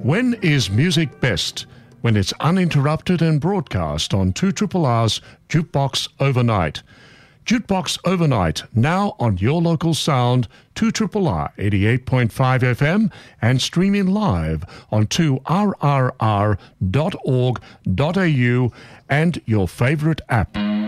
When is music best? When it's uninterrupted and broadcast on 2RRR's Jukebox Overnight. Jukebox Overnight, now on your local sound, 2RRR 88.5 FM and streaming live on 2rrr.org.au and your favourite app.